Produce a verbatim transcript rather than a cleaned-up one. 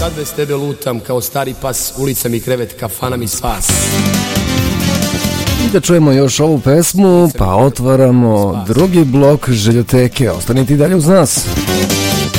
Sad bez tebe lutam kao stari pas, ulica mi krevet, kafana mi spas. I da čujemo još ovu pesmu, pa otvaramo drugi blok Željoteke. Ostanite i dalje uz nas.